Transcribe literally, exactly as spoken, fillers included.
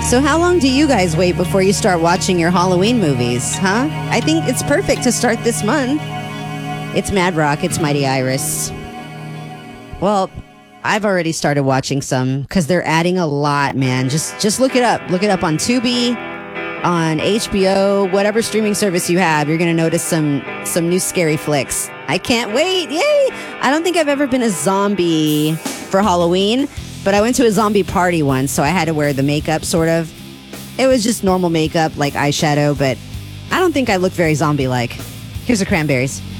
So how long do you guys wait before you start watching your Halloween movies, huh? I think it's perfect to start this month. It's Mad Rock, it's Mighty Iris. Well, I've already started watching some because they're adding a lot, man. Just just look it up. Look it up on Tubi, on H B O, whatever streaming service you have. You're going to notice some some new scary flicks. I can't wait. Yay! I don't think I've ever been a zombie for Halloween, but I went to a zombie party once, so I had to wear the makeup, sort of. It was just normal makeup, like eyeshadow, but I don't think I look very zombie-like. Here's the Cranberries.